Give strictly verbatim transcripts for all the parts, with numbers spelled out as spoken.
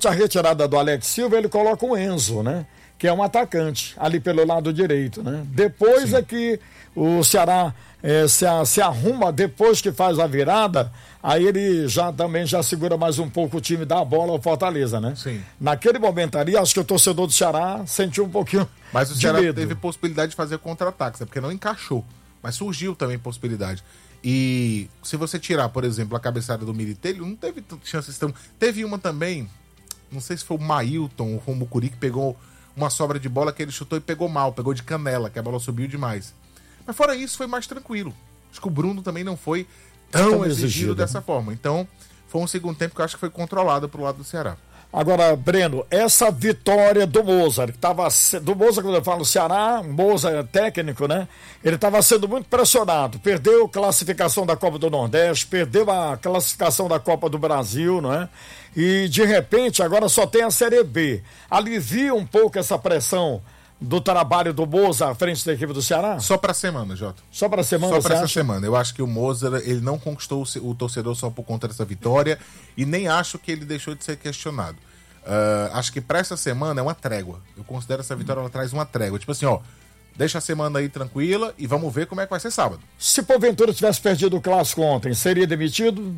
repente, a retirada do Alex Silva, ele coloca o Enzo, né? Que é um atacante, ali pelo lado direito, né? Depois Sim. é que o Ceará é, se, se arruma, depois que faz a virada, aí ele já também já segura mais um pouco o time da bola ao Fortaleza, né? Sim. Naquele momento ali, acho que o torcedor do Ceará sentiu um pouquinho Mas o de Ceará medo. teve possibilidade de fazer contra-ataques, é porque não encaixou. Mas surgiu também possibilidade. E se você tirar, por exemplo, a cabeçada do Militelho, não teve chances tão... Teve uma também, não sei se foi o Mailton, o Romucuri, que pegou uma sobra de bola que ele chutou e pegou mal, pegou de canela, que a bola subiu demais. Mas fora isso, foi mais tranquilo. Acho que o Bruno também não foi tão, tão exigido, exigido dessa forma. Então, foi um segundo tempo que eu acho que foi controlado pro lado do Ceará. Agora, Breno, essa vitória do Mozart, que estava do Mozart, quando eu falo Ceará, Mozart é técnico, né? Ele estava sendo muito pressionado, perdeu a classificação da Copa do Nordeste, perdeu a classificação da Copa do Brasil, não é? E, de repente, agora só tem a Série B. Alivia um pouco essa pressão do trabalho do Mozart à frente da equipe do Ceará? Só pra semana, Jota. Só pra semana, Só pra essa acha? semana. Eu acho que o Mozart, ele não conquistou o torcedor só por conta dessa vitória e nem acho que ele deixou de ser questionado. Uh, acho que pra essa semana é uma trégua. Eu considero essa vitória, ela traz uma trégua. Tipo assim, ó, deixa a semana aí tranquila e vamos ver como é que vai ser sábado. Se porventura tivesse perdido o clássico ontem, seria demitido?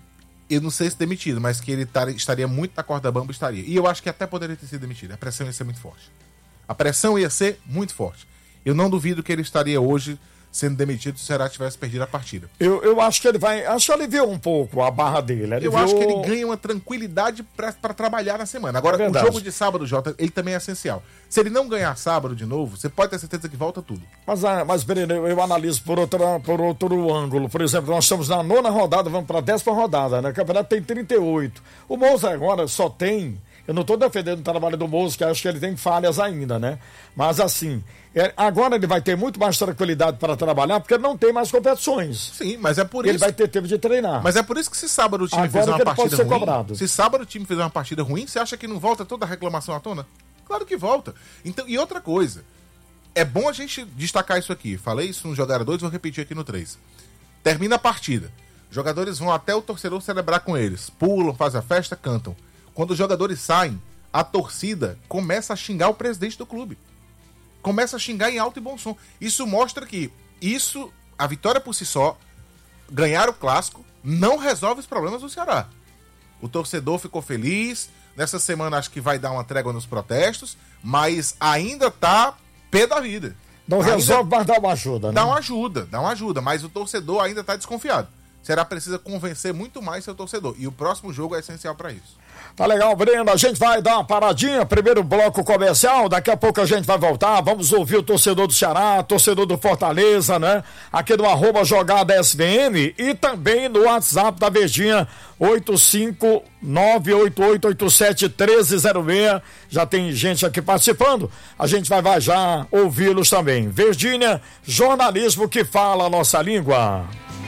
Eu não sei se demitido, mas que ele tar, estaria muito na corda bamba, estaria. E eu acho que até poderia ter sido demitido. A pressão ia ser muito forte. A pressão ia ser muito forte. Eu não duvido que ele estaria hoje sendo demitido se o Ceará tivesse perdido a partida. Eu, eu acho que ele vai... Acho que aliviou um pouco a barra dele. Aliviou... Eu acho que ele ganha uma tranquilidade para trabalhar na semana. Agora, é o jogo de sábado, Jota, ele também é essencial. Se ele não ganhar sábado de novo, você pode ter certeza que volta tudo. Mas, mas Breno, eu, eu analiso por, outra, por outro ângulo. Por exemplo, nós estamos na nona rodada, vamos para a décima rodada, né? O campeonato tem trinta e oito. O Mozart agora só tem... Eu não estou defendendo o trabalho do Mozart, que acho que ele tem falhas ainda, né? Mas assim, é, agora ele vai ter muito mais tranquilidade para trabalhar, porque ele não tem mais competições. Sim, mas é por ele isso... Ele vai ter tempo de treinar. Mas é por isso que se sábado o time agora fizer uma partida ruim... Cobrado. Se sábado o time fizer uma partida ruim, você acha que não volta toda a reclamação à tona? Claro que volta. Então, e outra coisa, é bom a gente destacar isso aqui. Falei isso no Jogar dois, vou repetir aqui no três. Termina a partida. Jogadores vão até o torcedor celebrar com eles. Pulam, fazem a festa, cantam. Quando os jogadores saem, a torcida começa a xingar o presidente do clube. Começa a xingar em alto e bom som. Isso mostra que isso, a vitória por si só, ganhar o clássico, não resolve os problemas do Ceará. O torcedor ficou feliz. Nessa semana acho que vai dar uma trégua nos protestos, mas ainda tá pé da vida. Não ainda resolve, mas dá uma ajuda, né? Dá uma ajuda, dá uma ajuda, mas o torcedor ainda tá desconfiado. O Ceará precisa convencer muito mais seu torcedor. E o próximo jogo é essencial para isso. Tá legal, Breno. A gente vai dar uma paradinha. Primeiro bloco comercial. Daqui a pouco a gente vai voltar. Vamos ouvir o torcedor do Ceará, torcedor do Fortaleza, né? Aqui no arroba jogada S V M e também no WhatsApp da Verdinha oito cinco nove oito oito oito sete um três zero seis. Já tem gente aqui participando. A gente vai, vai já ouvi-los também. Verdinha, jornalismo que fala a nossa língua.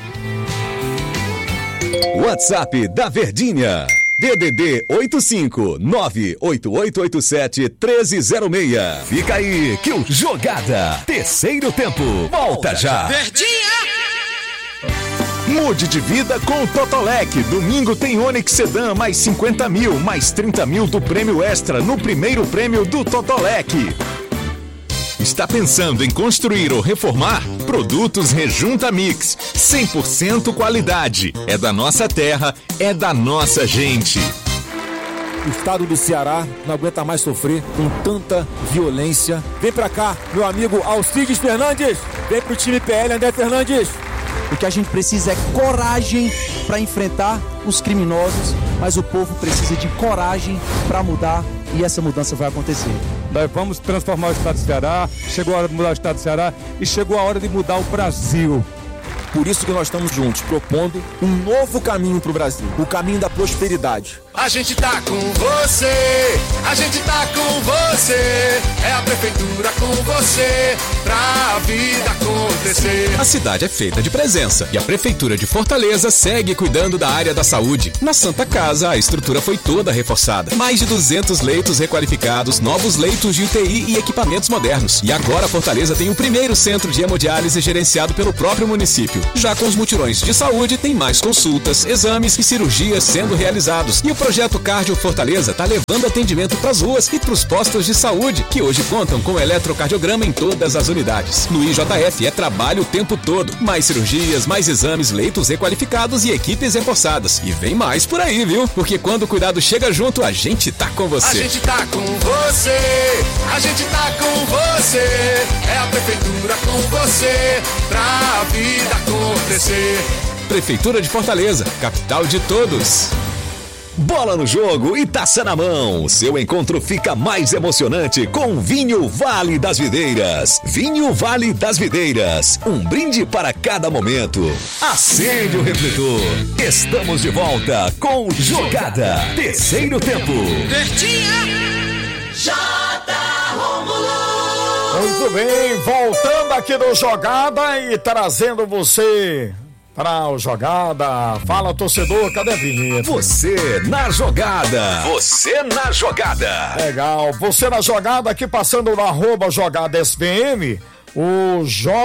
WhatsApp da Verdinha. D D D oito cinco nove oito oito oito sete um três zero seis. Fica aí que o Jogada Terceiro Tempo volta já. Verdinha! Mude de vida com o Totolec. Domingo tem Onix Sedan mais cinquenta mil, mais trinta mil do prêmio extra no primeiro prêmio do Totolec. Está pensando em construir ou reformar? Produtos Rejunta Mix. cem por cento qualidade. É da nossa terra, é da nossa gente. O estado do Ceará não aguenta mais sofrer com tanta violência. Vem pra cá, meu amigo Alcides Fernandes. Vem pro time P L, André Fernandes. O que a gente precisa é coragem para enfrentar os criminosos, mas o povo precisa de coragem para mudar e essa mudança vai acontecer. Nós vamos transformar o estado do Ceará, chegou a hora de mudar o estado do Ceará e chegou a hora de mudar o Brasil. Por isso que nós estamos juntos, propondo um novo caminho para o Brasil, o caminho da prosperidade. A gente tá com você, a gente tá com você, é a prefeitura com você, pra vida acontecer. A cidade é feita de presença e a Prefeitura de Fortaleza segue cuidando da área da saúde. Na Santa Casa, a estrutura foi toda reforçada. Mais de duzentos leitos requalificados, novos leitos de U T I e equipamentos modernos. E agora Fortaleza tem o primeiro centro de hemodiálise gerenciado pelo próprio município. Já com os mutirões de saúde, tem mais consultas, exames e cirurgias sendo realizados. E o Projeto Cardio Fortaleza tá levando atendimento pras ruas e pros postos de saúde, que hoje contam com eletrocardiograma em todas as unidades. No I J F é trabalho o tempo todo, mais cirurgias, mais exames, leitos requalificados e equipes reforçadas. E vem mais por aí, viu? Porque quando o cuidado chega junto, a gente tá com você. A gente tá com você, a gente tá com você, é a prefeitura com você, pra vida acontecer. Prefeitura de Fortaleza, capital de todos. Bola no jogo e taça na mão. Seu encontro fica mais emocionante com Vinho Vale das Videiras. Vinho Vale das Videiras. Um brinde para cada momento. Acende o refletor. Estamos de volta com Jogada. Terceiro tempo. Muito bem, voltando aqui no Jogada e trazendo você para o Jogada. Fala, torcedor, cadê a vinheta? Você na Jogada. Você na Jogada. Legal, você na Jogada, aqui passando no arroba Jogada S B M, o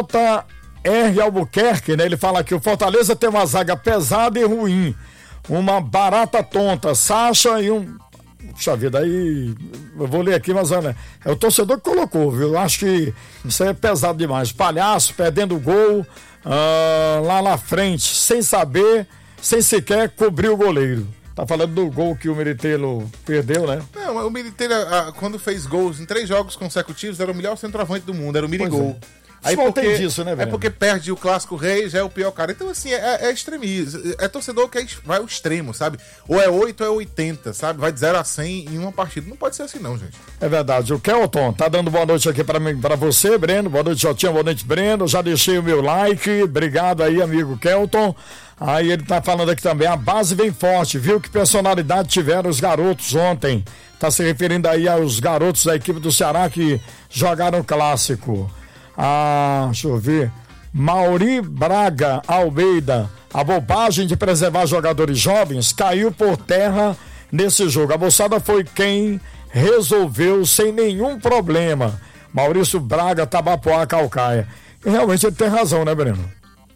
J R Albuquerque, né? Ele fala que o Fortaleza tem uma zaga pesada e ruim, uma barata tonta, Sacha e um... Puxa vida, aí eu vou ler aqui, mas olha, é o torcedor que colocou, viu? Acho que isso aí é pesado demais. Palhaço, perdendo o gol, ah, lá na frente, sem saber, sem sequer cobrir o goleiro. Tá falando do gol que o Militello perdeu, né? Não, o Militello, quando fez gols em três jogos consecutivos, era o melhor centroavante do mundo, era o Mirigol. Aí porque, disso, né, velho? É porque perde o Clássico Rei, já é o pior cara. Então, assim, é, é extremista. É torcedor que é, vai ao extremo, sabe? Ou é oito ou é oitenta, sabe? Vai de zero a cem em uma partida. Não pode ser assim, não, gente. É verdade. O Kelton tá dando boa noite aqui pra, mim, pra você, Breno. Boa noite, Jotinha. Boa noite, Breno. Já deixei o meu like. Obrigado aí, amigo Kelton. Aí ele tá falando aqui também. A base vem forte, viu? Que personalidade tiveram os garotos ontem. Tá se referindo aí aos garotos da equipe do Ceará que jogaram o Clássico. Ah, deixa eu ver. Mauri Braga Almeida. A bobagem de preservar jogadores jovens caiu por terra nesse jogo. A moçada foi quem resolveu sem nenhum problema. Maurício Braga, Tabapuá, Calcaia. E realmente ele tem razão, né, Breno?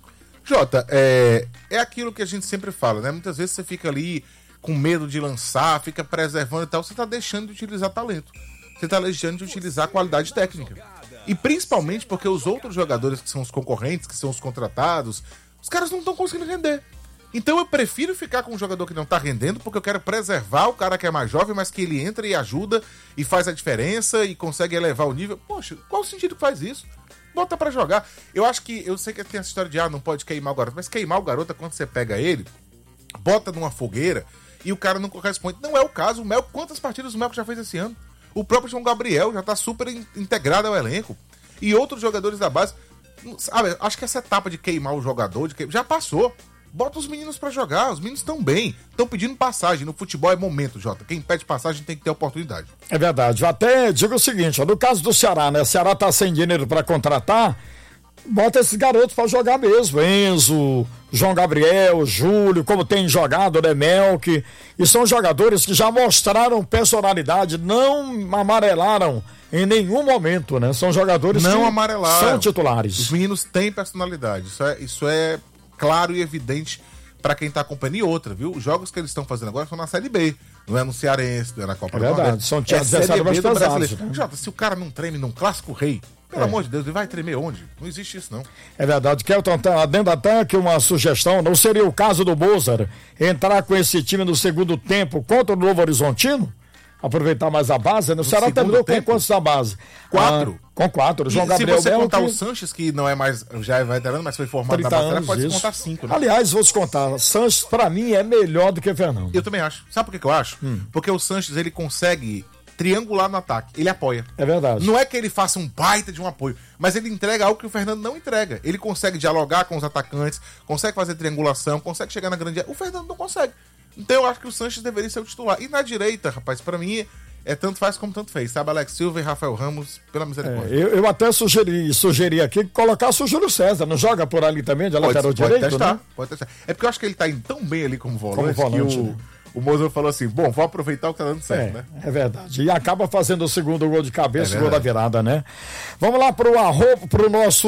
Jota, é, é aquilo que a gente sempre fala, né? Muitas vezes você fica ali com medo de lançar, fica preservando e tal. Você tá deixando de utilizar talento. Você tá deixando de utilizar qualidade técnica. E principalmente porque os outros jogadores que são os concorrentes, que são os contratados, os caras não estão conseguindo render. Então eu prefiro ficar com um jogador que não tá rendendo, porque eu quero preservar o cara que é mais jovem, mas que ele entra e ajuda e faz a diferença e consegue elevar o nível. Poxa, qual o sentido que faz isso? Bota pra jogar. Eu acho que, eu sei que tem essa história de, ah, não pode queimar o garoto, mas queimar o garoto é quando você pega ele, bota numa fogueira e o cara não corresponde. Não é o caso. O Melco, quantas partidas o Melco já fez esse ano? O próprio João Gabriel já tá super integrado ao elenco. E outros jogadores da base. Sabe, acho que essa etapa de queimar o jogador de queimar, já passou. Bota os meninos pra jogar. Os meninos estão bem. Estão pedindo passagem. No futebol é momento, Jota. Quem pede passagem tem que ter oportunidade. É verdade. Eu até digo o seguinte, ó, no caso do Ceará, né? O Ceará tá sem dinheiro pra contratar. Bota esses garotos pra jogar mesmo. Enzo, João Gabriel, Júlio, como tem jogado, né, Melk. E são jogadores que já mostraram personalidade, não amarelaram em nenhum momento, né? São jogadores não que amarelaram. São titulares. Os meninos têm personalidade. Isso é, isso é claro e evidente pra quem tá acompanhando. E outra, viu? Os jogos que eles estão fazendo agora são na Série B. Não é no Cearense, não é na Copa é do verdade. Nordeste. São é adversários mais pesados. Né? Jota, se o cara não treme num Clássico Rei, pelo é. amor de Deus, ele vai tremer onde? Não existe isso, não. É verdade. Kelton, dentro até que uma sugestão, não seria o caso do Mozart entrar com esse time no segundo tempo contra o Novo Horizontino? Aproveitar mais a base, né? O Ceará terminou com quantos da base? Quatro. Ah, com quatro. O João e Gabriel se você Belo, contar que... o Sanches, que não é mais, já é veterano, mas foi formado na base, anos, pode isso. contar cinco, né? Aliás, vou te contar, Sanches, pra mim, é melhor do que Fernando. Eu também acho. Sabe por que, que eu acho? Hum. Porque o Sanches, ele consegue triangular no ataque. Ele apoia. É verdade. Não é que ele faça um baita de um apoio, mas ele entrega algo que o Fernando não entrega. Ele consegue dialogar com os atacantes, consegue fazer triangulação, consegue chegar na grande área. O Fernando não consegue. Então eu acho que o Sanches deveria ser o titular. E na direita, rapaz, pra mim... É tanto faz como tanto fez, sabe? Alex Silva e Rafael Ramos, pela misericórdia. É, eu, eu até sugeri, sugeri aqui que colocasse o Júlio César, não joga por ali também, de lateral pode, direito, pode testar, né? Pode testar. É porque eu acho que ele tá indo tão bem ali como volante, como volante que o, né? o Moza falou assim, bom, vou aproveitar o que tá dando certo, é, né? É verdade. E acaba fazendo o segundo gol de cabeça, é o gol da virada, né? Vamos lá pro arroba, pro nosso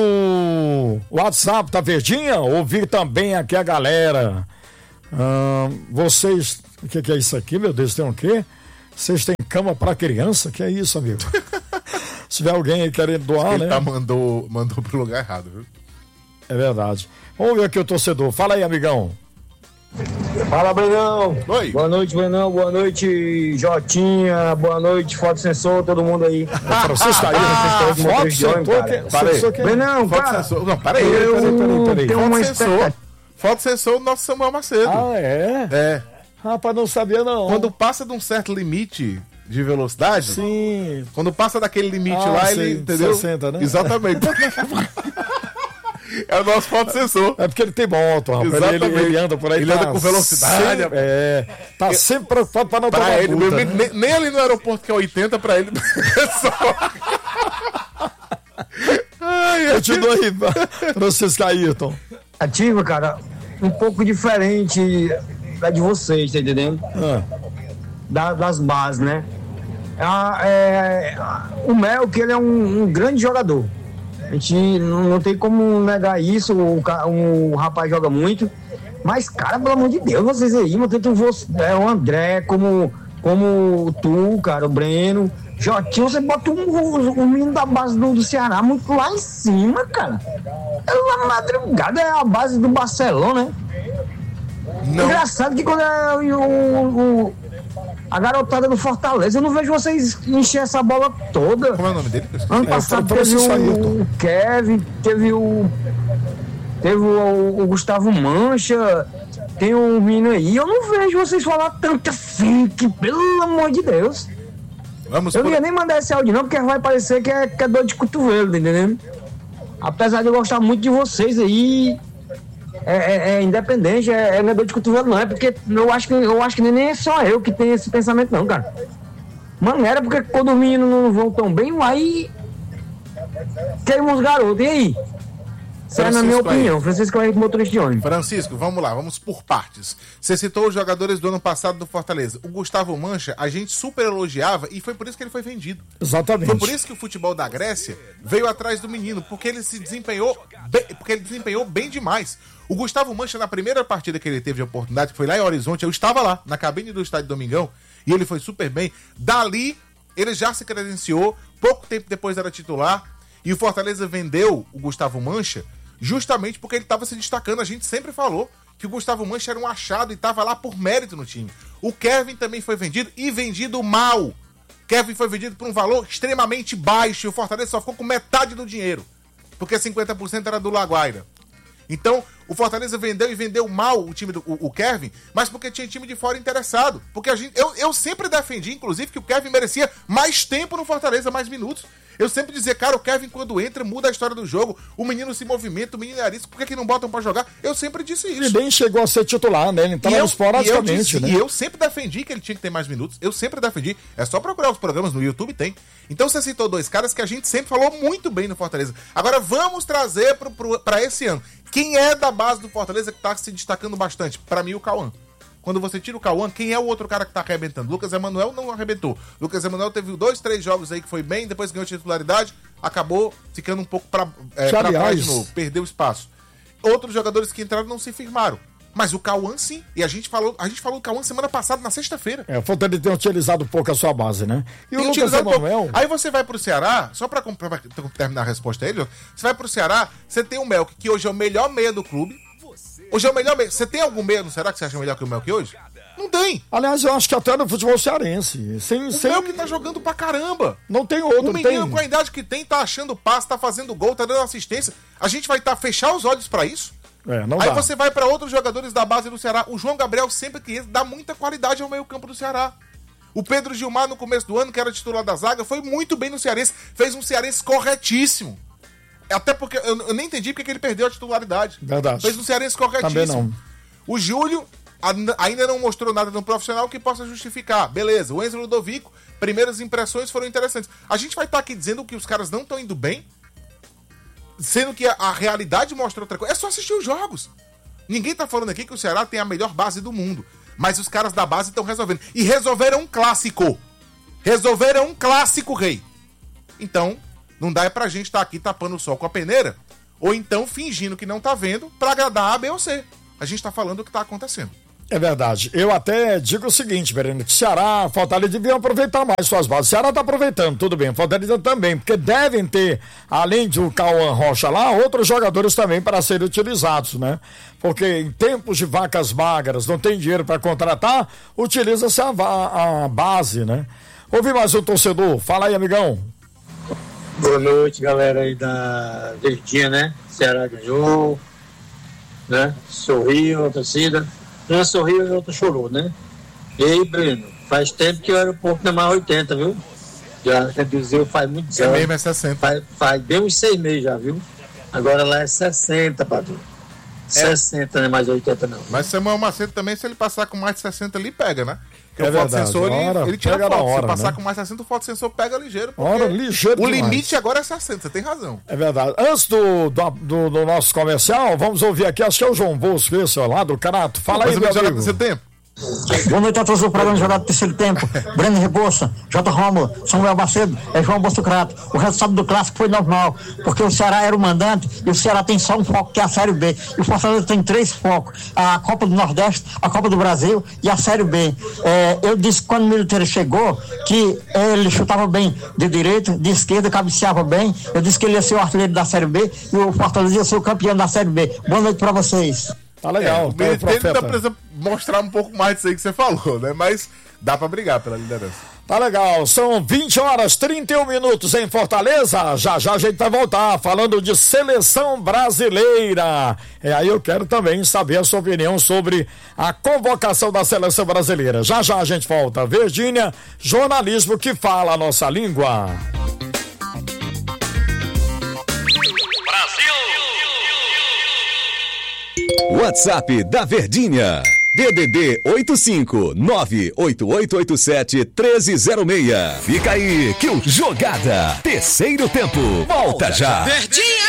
WhatsApp, tá verdinha? Ouvir também aqui a galera. Hum, vocês... O que, que é isso aqui, meu Deus? Tem o quê? Vocês têm cama pra criança? Que é isso, amigo? Se tiver alguém aí querendo doar, Ele né? tá, mandou, mandou pro lugar errado, viu? É verdade. Vamos ver aqui o torcedor. Fala aí, amigão. Fala, Brenão. Oi. Boa noite, Brenão. Boa noite, Jotinha. Boa noite, Foto Sensor, todo mundo aí. Francisco aí. Ah, Foto Sensor. Parei. que... Brenão, Foto cara, sensor. Não, peraí. eu peraí, peraí, peraí. tenho Foto uma sensor. expectativa. Foto sensor do nosso Samuel Macedo. Ah, é? É. Rapaz, não sabia não. Quando passa de um certo limite de velocidade, Sim. quando passa daquele limite Ah, lá, sei, ele, entendeu? sessenta, né? Exatamente. É o nosso foto sensor. É porque ele tem moto, rapaz. Ele, ele, ele anda por aí. Ele tá anda com velocidade. Sempre, é. Tá sempre preocupado pra não Pra tomar ele, multa, nem, né? nem, nem ali no aeroporto que é oitenta, pra ele. Ai, Continua aí, Francisco Ayrton. Ativa, cara, um pouco diferente da de vocês, tá entendendo? Ah, Da- das bases, né? Ah, é, o Mel, que ele é um, um grande jogador. A gente não, não tem como negar isso. O, ca- o rapaz joga muito. Mas, cara, pelo amor de Deus, vocês aí, mano, tanto você, é, o André, como, como tu, cara, o Breno, Jotinho, você bota um, um, um menino da base do, do Ceará muito lá em cima, cara. É na madrugada, é a base do Barcelona, né? Não. Engraçado que quando é o, o- a garotada do Fortaleza, eu não vejo vocês encher essa bola toda. Como é o nome dele? Ano É, passado foi teve Francisco o, Ayrton. o Kevin, teve o. Teve o, o Gustavo Mancha, tem um menino aí. Eu não vejo vocês falar tanto assim, que pelo amor de Deus. Vamos Eu não por... ia nem mandar esse áudio, não, porque vai parecer que é, que é dor de cotovelo, tá entendendo? Apesar de eu gostar muito de vocês aí. É, é- é independente, é, é não é dor de cotovelo, não. É porque eu acho que, eu acho que nem é só eu que tenho esse pensamento, não, cara. Maneira, porque quando os meninos não vão tão bem, aí. Queimam os garotos. E aí? Isso é na minha Francisco opinião. Francisco Henrique, motorista de ônibus. Francisco, vamos lá, vamos por partes. Você citou os jogadores do ano passado do Fortaleza. O Gustavo Mancha, a gente super elogiava e foi por isso que ele foi vendido. exatamente. Foi por isso que o futebol da Grécia veio atrás do menino, porque ele se desempenhou bem, porque ele desempenhou bem demais. O Gustavo Mancha, na primeira partida que ele teve a oportunidade, que foi lá em Horizonte, eu estava lá, na cabine do estádio Domingão, e ele foi super bem. Dali, ele já se credenciou, pouco tempo depois era titular, e o Fortaleza vendeu o Gustavo Mancha justamente porque ele estava se destacando. A gente sempre falou que o Gustavo Mancha era um achado e estava lá por mérito no time. O Kevin também foi vendido, e vendido mal. Kevin foi vendido por um valor extremamente baixo e o Fortaleza só ficou com metade do dinheiro, porque cinquenta por cento era do Laguaira. Então, o Fortaleza vendeu e vendeu mal o time do o, o Kevin, mas porque tinha time de fora interessado. Porque a gente, eu, eu sempre defendi, inclusive, que o Kevin merecia mais tempo no Fortaleza, mais minutos. Eu sempre dizia, cara, o Kevin quando entra muda a história do jogo, o menino se movimenta, o menino é arisco, por que, que não botam pra jogar? Eu sempre disse isso. Ele nem chegou a ser titular, né? Ele E entrava eu, esporadicamente, e, eu disse- né? e eu sempre defendi que ele tinha que ter mais minutos. Eu sempre defendi. É só procurar os programas no YouTube, tem. Então você citou dois caras que a gente sempre falou muito bem no Fortaleza. Agora vamos trazer pro, pro, pra esse ano. Quem é da base do Fortaleza que tá se destacando bastante? Pra mim, o Cauã. Quando você tira o Cauã, quem é o outro cara que tá arrebentando? Lucas Emanuel não arrebentou. Lucas Emanuel teve dois, três jogos aí que foi bem, depois ganhou titularidade, acabou ficando um pouco pra, é, pra trás de novo, perdeu espaço. Outros jogadores que entraram não se firmaram. Mas o Cauã sim. E a gente falou, a gente falou do Cauã semana passada, na sexta-feira. É, o Fortaleza tem utilizado pouco a sua base, né? E o Tem Lucas utilizado Emanuel... pouco. Aí você vai pro Ceará, só pra, pra, pra terminar a resposta a ele, ó, você vai pro Ceará, você tem o Melk, que hoje é o melhor meia do clube. Hoje é o melhor meia. Você tem algum meia no Ceará que você acha melhor que o Melk hoje? Não tem. Aliás, eu acho que até no futebol cearense. Sem, O sem... Melk tá jogando pra caramba. Não tem outro, O menino tem... com a idade que tem, tá achando passe, tá fazendo gol, tá dando assistência. A gente vai tá, fechar os olhos pra isso? É, não Aí dá. você vai pra outros jogadores da base do Ceará. O João Gabriel sempre que dá muita qualidade ao meio campo do Ceará. O Pedro Gilmar no começo do ano, que era titular da zaga, foi muito bem no Cearense. Fez um Cearense corretíssimo. Até porque eu, eu nem entendi porque que ele perdeu a titularidade. Verdade. Fez um Cearense corretíssimo. Também não. O Júlio ainda não mostrou nada no profissional que possa justificar. Beleza. O Enzo Ludovico, primeiras impressões foram interessantes. A gente vai estar aqui dizendo que os caras não estão indo bem, sendo que a, a realidade mostra outra coisa. É só assistir os jogos. Ninguém tá falando aqui que o Ceará tem a melhor base do mundo. Mas os caras da base estão resolvendo. E resolveram um clássico. Resolveram um clássico, rei. Então, não dá pra gente estar aqui tapando o sol com a peneira, ou então fingindo que não tá vendo pra agradar A, B ou C. A gente tá falando o que tá acontecendo. É verdade. Eu até digo o seguinte, Bereno, que Ceará, Fortaleza deviam aproveitar mais suas bases. Ceará está aproveitando, tudo bem. Fortaleza também, porque devem ter, além do Cauã Rocha lá, outros jogadores também para serem utilizados, né? Porque em tempos de vacas magras, não tem dinheiro para contratar, utiliza-se a, a base, né? Ouvi mais um torcedor. Fala aí, amigão. Boa noite, galera aí da Verdinha, né? Ceará ganhou, né? Sorriu a torcida. Um sorriu e o outro chorou, né? E aí, Breno, faz tempo que o aeroporto não é mais oitenta, viu? Já reduziu faz muitos anos. É mesmo, é sessenta. Faz, faz bem uns seis meses já, viu? Agora lá é sessenta, padrão. É. sessenta, não é mais oitenta, não. Mas Samuel Macedo também, se ele passar com mais de sessenta, ele pega, né? Porque é o fotossensor, ele, ele tira pega foto. hora, se passar né? com mais de sessenta, o fotossensor pega ligeiro. Hora, ligeiro o demais. limite agora é sessenta, você tem razão. É verdade. Antes do, do, do, do nosso comercial, vamos ouvir aqui, acho que é o João Bosco, esse ó, lá do Canato. Fala aí, meu amigo. Você tempo? Boa noite a todos do programa Jogado do Terceiro Tempo. Breno Rebouça, J. Rômulo, Samuel Macedo, é João Bosco Crato. O resultado do clássico foi normal, porque o Ceará era o mandante e o Ceará tem só um foco, que é a Série B. E o Fortaleza tem três focos: a Copa do Nordeste, a Copa do Brasil e a Série B. É, eu disse quando o Militeiro chegou que ele chutava bem de direita, de esquerda, cabeceava bem. Eu disse que ele ia ser o artilheiro da Série B e o Fortaleza ia ser o campeão da Série B. Boa noite pra vocês. Tá legal. É, o Militeiro ainda precisa mostrar um pouco mais disso aí que você falou, né? Mas dá pra brigar pela liderança. Tá legal, são vinte horas e trinta e um minutos em Fortaleza. Já já a gente vai voltar falando de seleção brasileira. E aí eu quero também saber a sua opinião sobre a convocação da seleção brasileira. Já já a gente volta. Virgínia, jornalismo que fala a nossa língua. WhatsApp da Verdinha. D D D oito cinco nove oito oito oito sete um três zero seis. Fica aí que o Jogada Terceiro Tempo volta já. Verdinha!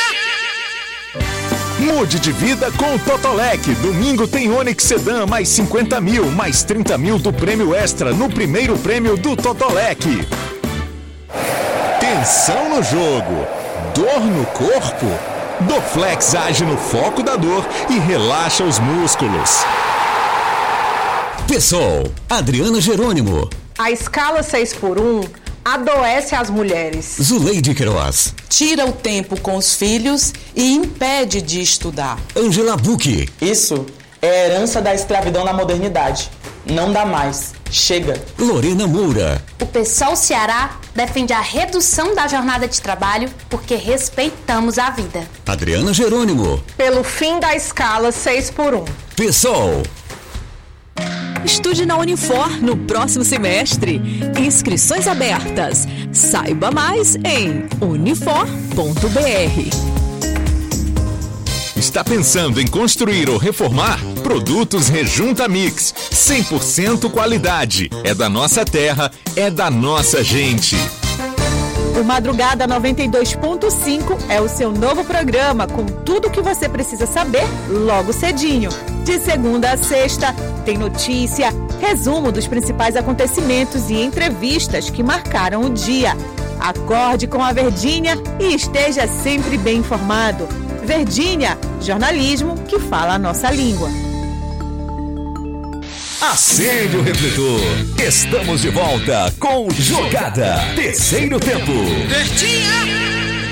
Mude de vida com o Totolec. Domingo tem Onix Sedan mais cinquenta mil, mais trinta mil do prêmio extra no primeiro prêmio do Totolec. Tensão no jogo, dor no corpo. Dorflex age no foco da dor e relaxa os músculos. Pessoal, Adriana Jerônimo. A escala seis por um adoece as mulheres. Zuleide Queiroz. Tira o tempo com os filhos e impede de estudar. Angela Bucchi. Isso é herança da escravidão na modernidade. Não dá mais. Chega. Lorena Moura. O PSOL Ceará defende a redução da jornada de trabalho porque respeitamos a vida. Adriana Jerônimo. Pelo fim da escala seis por um. PSOL. Estude na Unifor no próximo semestre. Inscrições abertas. Saiba mais em unifor ponto b r. Está pensando em construir ou reformar? Produtos Rejunta Mix. cem por cento qualidade. É da nossa terra, é da nossa gente. O Madrugada noventa e dois ponto cinco é o seu novo programa com tudo o que você precisa saber logo cedinho. De segunda a sexta, tem notícia, resumo dos principais acontecimentos e entrevistas que marcaram o dia. Acorde com a Verdinha e esteja sempre bem informado. Verdinha, jornalismo que fala a nossa língua. Acende o refletor. Estamos de volta com Jogada Terceiro Tempo. Verdinha!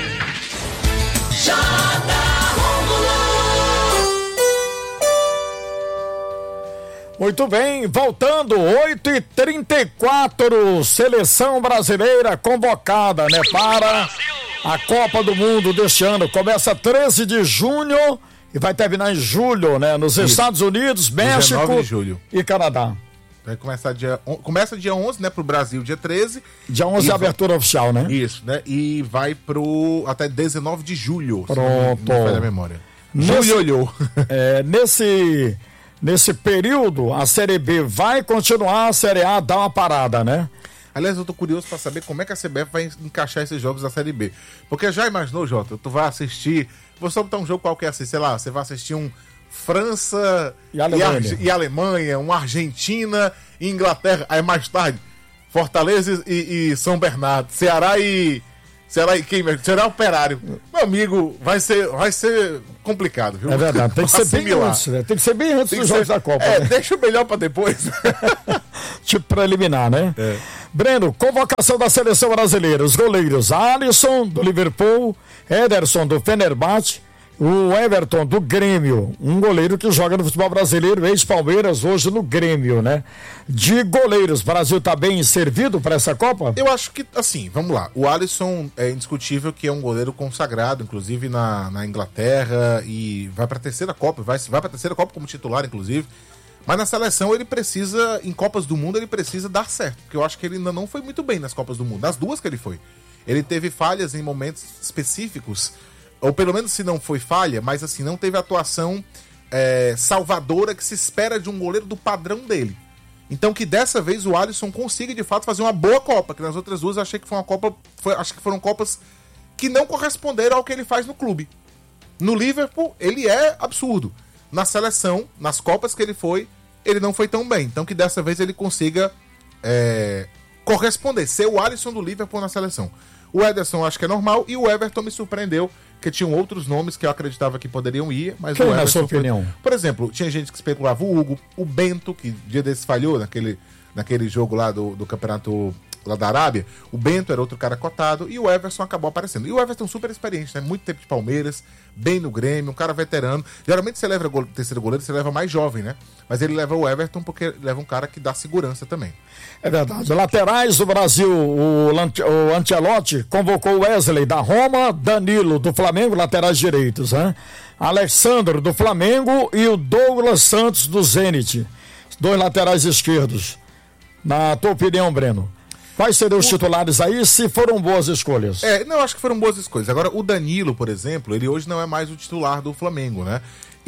Muito bem, voltando, oito e trinta e quatro, seleção brasileira convocada, né, para a Copa do Mundo deste ano. Começa treze de junho e vai terminar em julho, né, nos Isso. Estados Unidos, México de julho. E Canadá. Vai começar dia, começa dia onze, né, pro Brasil, dia treze. Dia onze é a abertura oficial, né? Isso, né, e vai pro até dezenove de julho. Pronto. Se não me falha a memória. Nesse, julho. É, nesse... Nesse período, a Série B vai continuar, a Série A dá uma parada, né? Aliás, eu tô curioso pra saber como é que a C B F vai encaixar esses jogos da Série B. Porque já imaginou, Jota, tu vai assistir, vou só botar um jogo qualquer assim, sei lá, você vai assistir um França e Alemanha, e, Ar- e Alemanha, um Argentina e Inglaterra, aí mais tarde, Fortaleza e, e São Bernardo, Ceará e, Será quem? Será Operário. Meu amigo, vai ser, vai ser complicado, viu? É verdade, tem que ser bem antes, né? Tem que ser bem antes dos jogos da Copa. É, né? deixa o melhor pra depois. Tipo preliminar, né? É. Breno, convocação da seleção brasileira. Os goleiros Alisson, do Liverpool, Ederson, do Fenerbahçe, o Everton, do Grêmio, um goleiro que joga no futebol brasileiro, ex-Palmeiras, hoje no Grêmio, né? De goleiros, o Brasil tá bem servido para essa Copa? Eu acho que, assim, vamos lá. O Alisson é indiscutível que é um goleiro consagrado, inclusive na, na Inglaterra, e vai pra terceira Copa, vai, vai pra terceira Copa como titular, inclusive. Mas na seleção ele precisa, em Copas do Mundo, ele precisa dar certo, porque eu acho que ele ainda não foi muito bem nas Copas do Mundo, nas duas que ele foi. Ele teve falhas em momentos específicos, ou pelo menos se não foi falha, mas assim, não teve atuação é, salvadora que se espera de um goleiro do padrão dele. Então que dessa vez o Alisson consiga de fato fazer uma boa Copa, que nas outras duas eu achei que foi uma Copa, foi, acho que foram Copas que não corresponderam ao que ele faz no clube. No Liverpool ele é absurdo. Na seleção, nas Copas que ele foi, ele não foi tão bem. Então que dessa vez ele consiga é, corresponder, ser o Alisson do Liverpool na seleção. O Ederson acho que é normal e o Everton me surpreendeu, que tinham outros nomes que eu acreditava que poderiam ir, mas Quem o é a Everton sua opinião? Foi... Por exemplo, tinha gente que especulava o Hugo, o Bento, que dia desses falhou naquele, naquele jogo lá do, do campeonato lá da Arábia. O Bento era outro cara cotado e o Everson acabou aparecendo. E o Everton super experiente, né? Muito tempo de Palmeiras, bem no Grêmio, um cara veterano. Geralmente você leva o terceiro goleiro, você leva mais jovem, né? Mas ele leva o Everton porque leva um cara que dá segurança também. É verdade. Laterais do Brasil, o, Lante, o Ancelotti convocou o Wesley da Roma, Danilo do Flamengo, laterais direitos, né? Alexandre do Flamengo e o Douglas Santos do Zenit, dois laterais esquerdos. Na tua opinião, Breno, quais seriam os titulares aí, se foram boas escolhas? É, não, acho que foram boas escolhas. Agora, o Danilo, por exemplo, ele hoje não é mais o titular do Flamengo, né?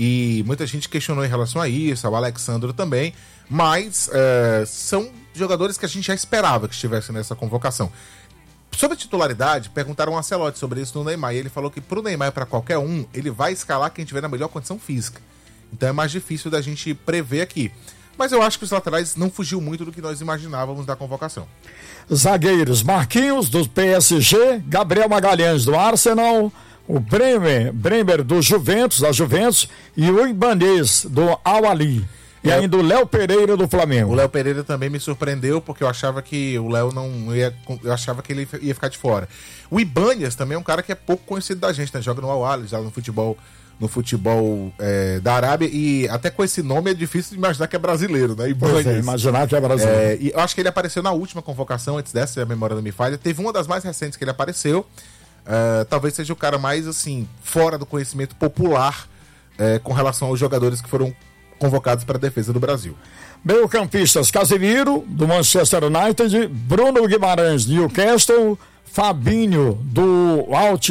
E muita gente questionou em relação a isso, o Alexandre também, mas é, são jogadores que a gente já esperava que estivessem nessa convocação. Sobre a titularidade, perguntaram ao Ancelotti sobre isso no Neymar, e ele falou que pro Neymar e pra qualquer um, ele vai escalar quem tiver na melhor condição física. Então é mais difícil da gente prever aqui. Mas eu acho que os laterais não fugiu muito do que nós imaginávamos da convocação. Zagueiros, Marquinhos do P S G, Gabriel Magalhães do Arsenal, o Bremer, Bremer do Juventus, da Juventus, e o Ibanez do Al-Ahly. E ainda o Léo Pereira do Flamengo. O Léo Pereira também me surpreendeu, porque eu achava que o Léo não ia. Eu achava que ele ia ficar de fora. O Ibanez também é um cara que é pouco conhecido da gente, né? Joga no Al-Ahly, já no futebol, no futebol é, da Arábia, e até com esse nome é difícil de imaginar que é brasileiro, né? Ibanez. É, imaginar que é brasileiro. É, e eu acho que ele apareceu na última convocação, antes dessa, se a memória não me falha. Teve uma das mais recentes que ele apareceu. Uh, talvez seja o cara mais, assim, fora do conhecimento popular uh, com relação aos jogadores que foram convocados para a defesa do Brasil. Meio-campistas, Casemiro, do Manchester United, Bruno Guimarães, Newcastle, Fabinho, do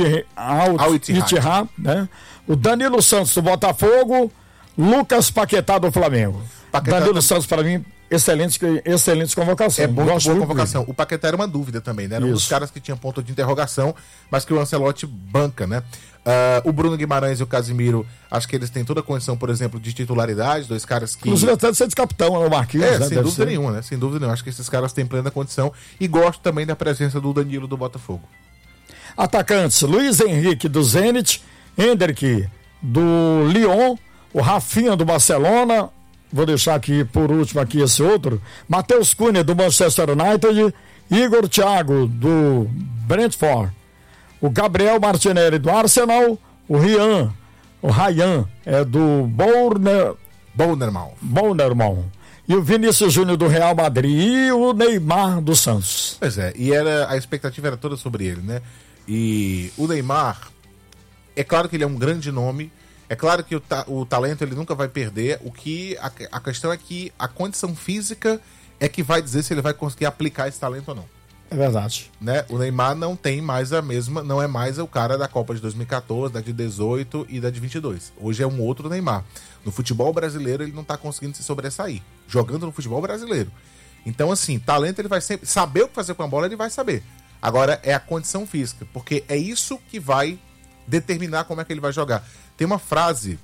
Al-Ittihad, né? O Danilo Santos, do Botafogo, Lucas Paquetá, do Flamengo. Paquetá Danilo tá... Santos, para mim, excelente, excelente convocação. É muito boa convocação. O Paquetá era uma dúvida também, né? Era Isso. um dos caras que tinha ponto de interrogação, mas que o Ancelotti banca, né? Uh, o Bruno Guimarães e o Casemiro, acho que eles têm toda a condição, por exemplo, de titularidade, dois caras que... Inclusive até de ser de capitão, o Marquinhos, É, né? sem Deve dúvida ser. nenhuma, né? Sem dúvida nenhuma. Acho que esses caras têm plena condição e gosto também da presença do Danilo do Botafogo. Atacantes, Luiz Henrique do Zenit, Hendrick do Lyon, o Rafinha do Barcelona, vou deixar aqui por último aqui esse outro, Matheus Cunha do Manchester United, Igor Thiago do Brentford, o Gabriel Martinelli do Arsenal, o Rian, o Ryan é do Bourne... Bournemouth. Bournemouth. E o Vinícius Júnior do Real Madrid e o Neymar do Santos. Pois é, e era, a expectativa era toda sobre ele, né? E o Neymar, é claro que ele é um grande nome, é claro que o, ta, o talento ele nunca vai perder, o que a, a questão é que a condição física é que vai dizer se ele vai conseguir aplicar esse talento ou não. É verdade. Né? O Neymar não tem mais a mesma, não é mais o cara da Copa de dois mil e catorze, da de dezoito e da de vinte e dois. Hoje é um outro Neymar. No futebol brasileiro ele não tá conseguindo se sobressair, jogando no futebol brasileiro. Então assim, talento ele vai sempre, saber o que fazer com a bola ele vai saber. Agora é a condição física, porque é isso que vai determinar como é que ele vai jogar. Tem uma frase,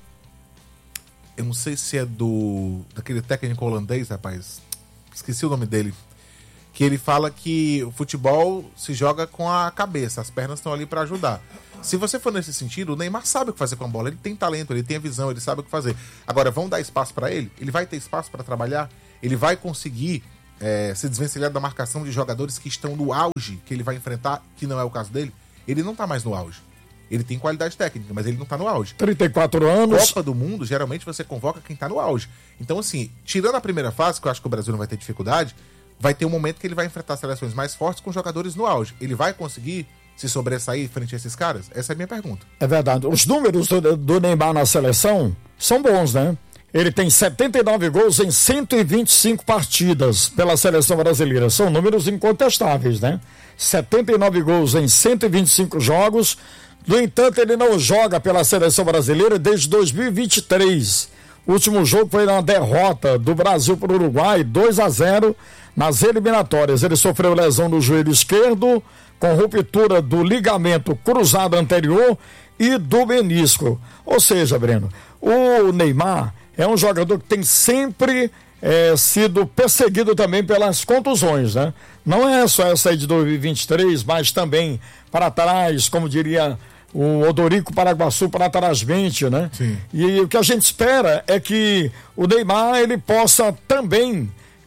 eu não sei se é do daquele técnico holandês, rapaz, esqueci o nome dele, que ele fala que o futebol se joga com a cabeça, as pernas estão ali para ajudar. Se você for nesse sentido, o Neymar sabe o que fazer com a bola, ele tem talento, ele tem a visão, ele sabe o que fazer. Agora, vão dar espaço para ele? Ele vai ter espaço para trabalhar? Ele vai conseguir é, se desvencilhar da marcação de jogadores que estão no auge, que ele vai enfrentar, que não é o caso dele? Ele não tá mais no auge. Ele tem qualidade técnica, mas ele não tá no auge. trinta e quatro anos. Copa do Mundo, geralmente você convoca quem tá no auge. Então, assim, tirando a primeira fase, que eu acho que o Brasil não vai ter dificuldade, vai ter um momento que ele vai enfrentar seleções mais fortes com jogadores no auge. Ele vai conseguir se sobressair frente a esses caras? Essa é a minha pergunta. É verdade. Os números do, do Neymar na seleção são bons, né? Ele tem setenta e nove gols em cento e vinte e cinco partidas pela seleção brasileira. São números incontestáveis, né? setenta e nove gols em cento e vinte e cinco jogos. No entanto, ele não joga pela seleção brasileira desde dois mil e vinte e três. O último jogo foi na derrota do Brasil para o Uruguai, dois a zero nas eliminatórias. Ele sofreu lesão no joelho esquerdo, com ruptura do ligamento cruzado anterior e do menisco. Ou seja, Breno, o Neymar é um jogador que tem sempre é, sido perseguido também pelas contusões, né? Não é só essa aí de dois mil e vinte e três, mas também para trás, como diria o Odorico Paraguaçu, para trás mente, né? Sim. E o que a gente espera é que o Neymar ele possa também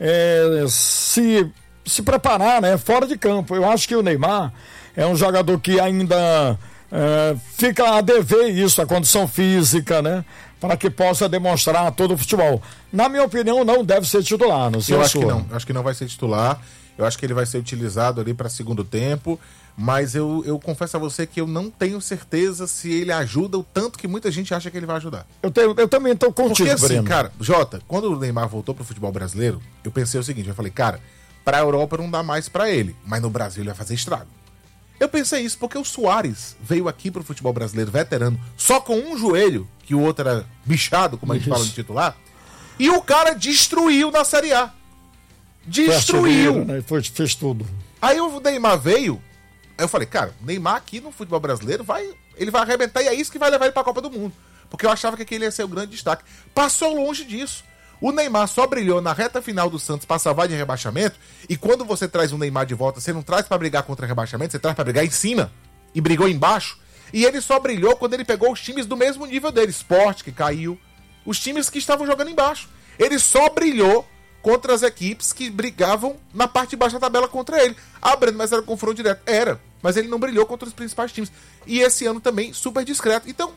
é, se... se preparar, né, fora de campo. Eu acho que o Neymar é um jogador que ainda é, fica a dever isso, a condição física, né, para que possa demonstrar todo o futebol. Na minha opinião, não deve ser titular. Não sei eu a acho sua. que não. Eu acho que não vai ser titular. Eu acho que ele vai ser utilizado ali para segundo tempo. Mas eu, eu confesso a você que eu não tenho certeza se ele ajuda o tanto que muita gente acha que ele vai ajudar. Eu, tenho, eu também estou contigo, Porque assim, Breno. cara, Jota, quando o Neymar voltou pro futebol brasileiro, eu pensei o seguinte, eu falei, cara, pra Europa não dá mais pra ele, mas no Brasil ele vai fazer estrago. Eu pensei isso porque o Suárez veio aqui pro futebol brasileiro veterano, só com um joelho, que o outro era bichado, como a gente Isso. fala no titular, e o cara destruiu na Série A. Destruiu. Foi, né? Foi, fez tudo. Aí o Neymar veio, aí eu falei, cara, o Neymar aqui no futebol brasileiro, vai, ele vai arrebentar e é isso que vai levar ele pra Copa do Mundo. Porque eu achava que aquele ia ser o grande destaque. Passou longe disso. O Neymar só brilhou na reta final do Santos para salvar de rebaixamento. E quando você traz o Neymar de volta, você não traz para brigar contra rebaixamento, você traz para brigar em cima. E brigou embaixo. E ele só brilhou quando ele pegou os times do mesmo nível dele. Sport, que caiu. Os times que estavam jogando embaixo. Ele só brilhou contra as equipes que brigavam na parte de baixo da tabela contra ele. Ah, Breno, mas era confronto direto. Era. Mas ele não brilhou contra os principais times. E esse ano também super discreto. Então,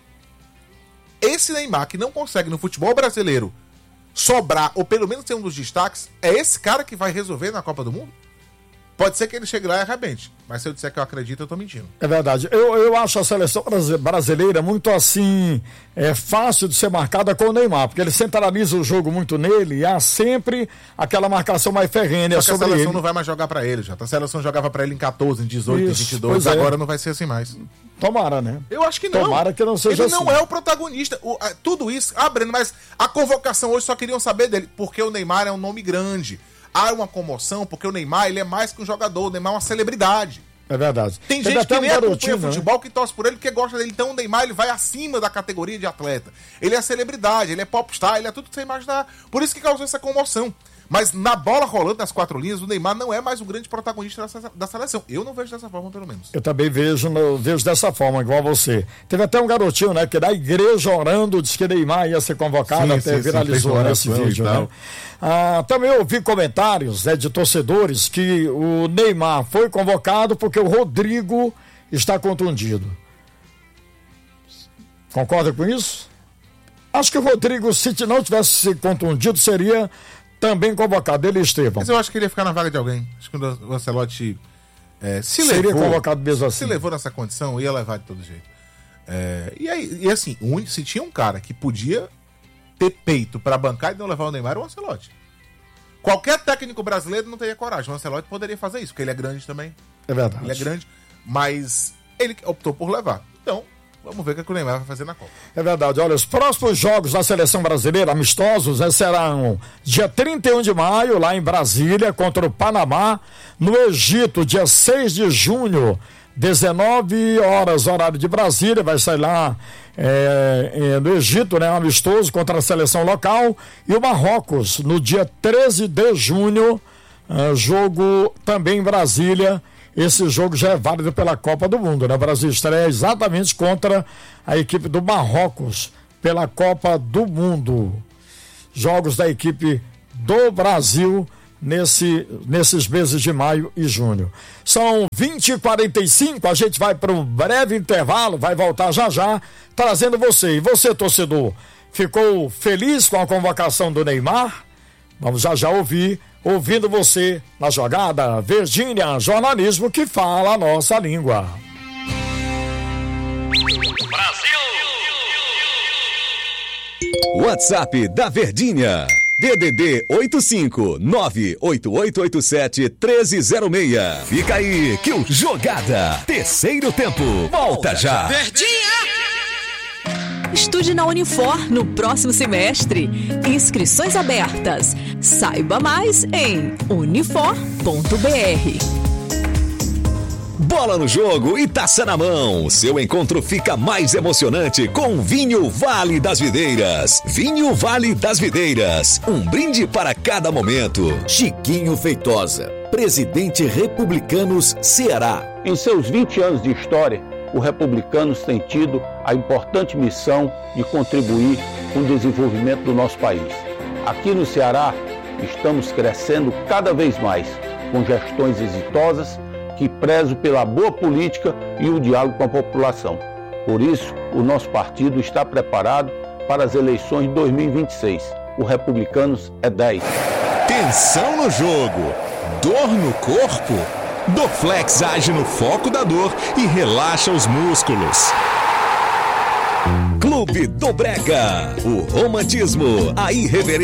esse Neymar que não consegue no futebol brasileiro sobrar, ou pelo menos ser um dos destaques, é esse cara que vai resolver na Copa do Mundo? Pode ser que ele chegue lá e arrebente, mas se eu disser que eu acredito, eu tô mentindo. É verdade. Eu, eu acho a seleção brasileira muito assim, é fácil de ser marcada com o Neymar, porque ele centraliza o jogo muito nele e há sempre aquela marcação mais ferrenha Só que a sobre seleção ele. não vai mais jogar pra ele, já. A seleção jogava pra ele em catorze, em dezoito, Isso, em vinte e dois, pois é. agora não vai ser assim mais. Tomara, né? Eu acho que não. Tomara que não seja Ele não assim. é o protagonista. O, a, tudo isso, ah, Breno, mas a convocação hoje só queriam saber dele, porque o Neymar é um nome grande. Há uma comoção, porque o Neymar, ele é mais que um jogador, o Neymar é uma celebridade. É verdade. Tem Teve gente até que um nem acompanha garotinho, né? futebol, que torce por ele, porque gosta dele. Então o Neymar, ele vai acima da categoria de atleta. Ele é celebridade, ele é popstar, ele é tudo que você imaginar. Por isso que causou essa comoção. Mas na bola rolando nas quatro linhas, o Neymar não é mais o grande protagonista dessa, da seleção. Eu não vejo dessa forma, pelo menos. Eu também vejo, no- vejo dessa forma, igual você. Teve até um garotinho, né, que da igreja orando, disse que Neymar ia ser convocado, Sim, até sim, sim, viralizou fez uma nesse oração e vídeo, tal. né? Ah, também ouvi comentários, né, de torcedores que o Neymar foi convocado porque o Rodrigo está contundido. Concorda com isso? Acho que o Rodrigo, se não tivesse se contundido, seria também convocado. Ele e Estevão. Mas eu acho que ele ia ficar na vaga de alguém. Acho que o Ancelotti é, se Seria levou, convocado mesmo assim. se levou nessa condição, ia levar de todo jeito. É, e, aí, e assim, um- se tinha um cara que podia ter peito pra bancar e não levar o Neymar, era o Ancelotti. Qualquer técnico brasileiro não teria coragem. O Ancelotti poderia fazer isso, porque ele é grande também. É verdade. Ele é grande, mas ele optou por levar. Então, vamos ver o que, é que o Neymar vai fazer na Copa. É verdade. Olha, os próximos jogos da seleção brasileira, amistosos, né, serão dia trinta e um de maio, lá em Brasília, contra o Panamá. No Egito, dia seis de junho, dezenove horas, horário de Brasília, vai sair lá é, é, no Egito, né, um amistoso contra a seleção local. E o Marrocos, no dia treze de junho, Uh, jogo também em Brasília. Esse jogo já é válido pela Copa do Mundo, né? O Brasil estreia exatamente contra a equipe do Marrocos pela Copa do Mundo. Jogos da equipe do Brasil nesse, nesses meses de maio e junho. São vinte e quarenta e cinco, a gente vai para um breve intervalo, vai voltar já já, trazendo você. E você, torcedor, ficou feliz com a convocação do Neymar? Vamos já já ouvir, ouvindo você na jogada Verdinha, jornalismo que fala a nossa língua. WhatsApp da Verdinha. D D D oito cinco nove oito oito oito sete um três zero seis. Fica aí que o Jogada Terceiro Tempo volta já. Verdinha! Estude na Unifor no próximo semestre. Inscrições abertas. Saiba mais em unifor ponto b r. Bola no jogo e taça na mão. Seu encontro fica mais emocionante com Vinho Vale das Videiras. Vinho Vale das Videiras. Um brinde para cada momento. Chiquinho Feitosa, presidente Republicanos Ceará. Em seus vinte anos de história, o Republicanos tem tido a importante missão de contribuir com o desenvolvimento do nosso país. Aqui no Ceará, estamos crescendo cada vez mais, com gestões exitosas que prezam pela boa política e o diálogo com a população. Por isso, o nosso partido está preparado para as eleições de dois mil e vinte e seis. O Republicanos é dez. Tensão no jogo, dor no corpo? Dorflex age no foco da dor e relaxa os músculos. Clube do Brega, o romantismo, a irreverência.